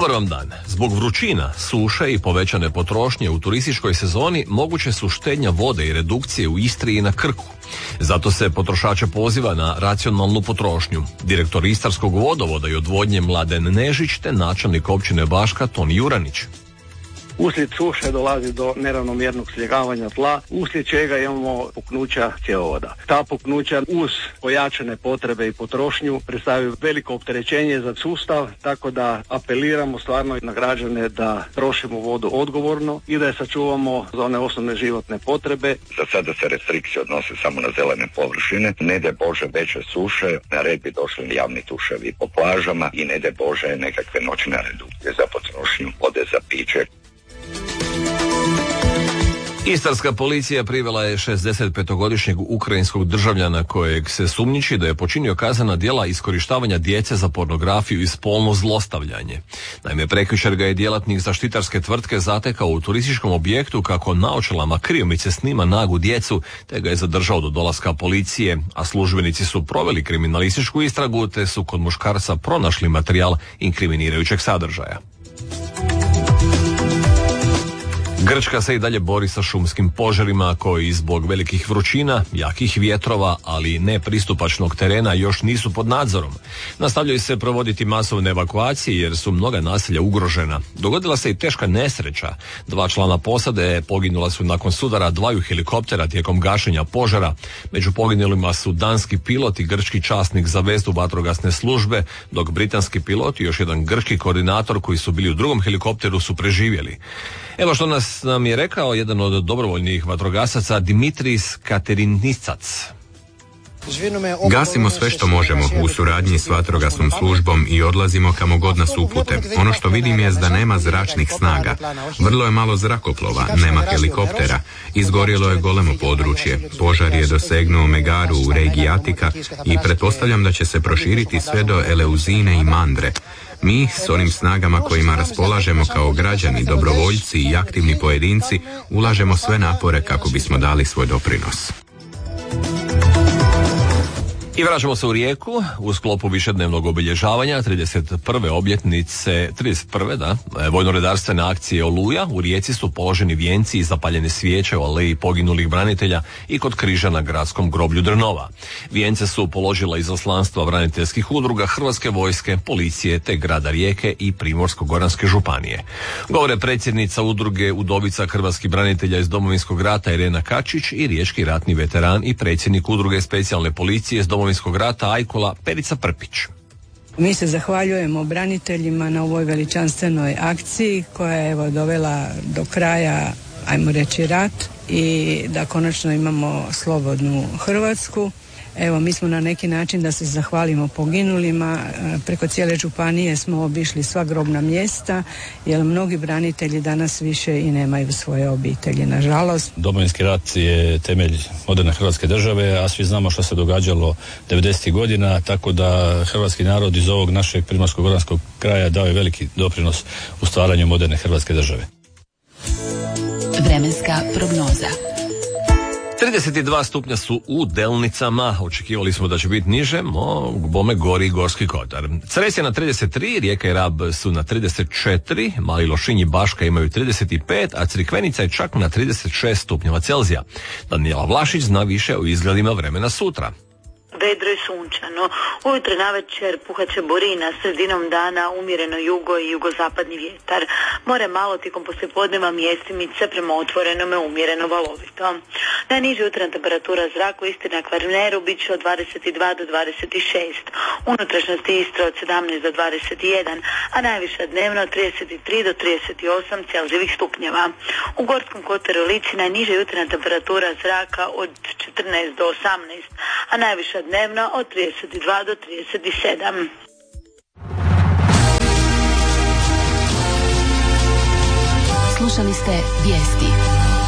Dobar vam dan. Zbog vrućina, suše i povećane potrošnje u turističkoj sezoni moguće su štednja vode i redukcije u Istri i na Krku. Zato se potrošače poziva na racionalnu potrošnju. Direktor Istarskog vodovoda i odvodnje Mladen Nežić te načelnik općine Baška Toni Juranić. Uslijed suše dolazi do neravnomjernog sljegavanja tla, uslijed čega imamo puknuća cjevovoda. Ta puknuća uz pojačane potrebe i potrošnju predstavljaju veliko opterećenje za sustav, tako da apeliramo stvarno na građane da trošimo vodu odgovorno i da je sačuvamo za one osnovne životne potrebe. Za sada se restrikcije odnose samo na zelene površine, ne daj Bože veće suše, na red bi došli javni tuševi po plažama i ne daj Bože nekakve noćne redukcije za potrošnju vode za piće. Istarska policija privela je 65-godišnjeg ukrajinskog državljana kojeg se sumnjiči da je počinio kaznena djela iskorištavanja djece za pornografiju i spolno zlostavljanje. Naime, prekjučer ga je djelatnik zaštitarske tvrtke zatekao u turističkom objektu kako naočalama kriomice snima nagu djecu, te ga je zadržao do dolaska policije, a službenici su proveli kriminalističku istragu te su kod muškarca pronašli materijal inkriminirajućeg sadržaja. Grčka se i dalje bori sa šumskim požarima koji zbog velikih vrućina, jakih vjetrova, ali nepristupačnog terena još nisu pod nadzorom. Nastavljaju se provoditi masovne evakuacije jer su mnoga naselja ugrožena. Dogodila se i teška nesreća. 2 člana posade poginula su nakon sudara 2 helikoptera tijekom gašenja požara. Među poginulima su danski pilot i grčki časnik za vezu vatrogasne službe, dok britanski pilot i još jedan grčki koordinator koji su bili u drugom helikopteru su preživjeli. Evo što nam je rekao jedan od dobrovoljnih vatrogasaca Dimitris Katerinicac. Gasimo sve što možemo u suradnji s vatrogasnom službom i odlazimo kamo god nas upute. Ono što vidim je da nema zračnih snaga. Vrlo je malo zrakoplova, nema helikoptera. Izgorjelo je golemo područje. Požar je dosegnuo Megaru u regiji Atika i pretpostavljam da će se proširiti sve do Eleuzine i Mandre. Mi, s onim snagama kojima raspolažemo kao građani, dobrovoljci i aktivni pojedinci, ulažemo sve napore kako bismo dali svoj doprinos. I vraćamo se u Rijeku u sklopu višednevnog obilježavanja 31. obljetnice, 31. vojno-redarstvene akcije Oluja. U Rijeci su položeni vijenci i zapaljene svijeće u aleji poginulih branitelja i kod križa na gradskom groblju Drnova. Vijence su položila izaslanstva braniteljskih udruga, Hrvatske vojske, policije te grada Rijeke i Primorsko-goranske županije. Govore predsjednica udruge Udovica hrvatskih branitelja iz Domovinskog rata Irena Kačić i riječki ratni veteran i predsjednik udruge specijalne policije iz Domovinskog rata Ajkula Perica Prpić. Mi se zahvaljujemo braniteljima na ovoj veličanstvenoj akciji koja je dovela do kraja, ajmo reći, rat i da konačno imamo slobodnu Hrvatsku. Evo, mi smo na neki način da se zahvalimo poginulima. Preko cijele županije smo obišli sva grobna mjesta, jer mnogi branitelji danas više i nemaju svoje obitelji, nažalost. Domovinski rat je temelj moderne Hrvatske države, a svi znamo što se događalo 90. godina, tako da hrvatski narod iz ovog našeg Primorsko-goranskog kraja dao je veliki doprinos u stvaranju moderne Hrvatske države. Vremenska prognoza. 32 stupnja su u Delnicama, očekivali smo da će biti niže, bome gori Gorski kotar. Cres je na 33, Rijeka i Rab su na 34, Mali Lošinj i Baška imaju 35, a Crikvenica je čak na 36 stupnjeva Celzija. Danijela Vlašić zna više o izgledima vremena sutra. Vedro i sunčano. Ujutro navečer puhat će burina, sredinom dana umjereno jugo i jugozapadni vjetar. More malo tijekom poslijepodneva mjestimice prema otvorenome umjereno valovito. Najniža jutarnja temperatura zraka u Istri na Kvarneru bit će od 22 do 26. Unutrašnjosti Istre od 17 do 21, a najviša dnevno od 33 do 38 Celzijevih stupnjeva. U Gorskom kotaru i Lici najniža jutarnja temperatura zraka od 14 do 18, a najviša dnevno od 32 do 37. Slušali ste vijesti.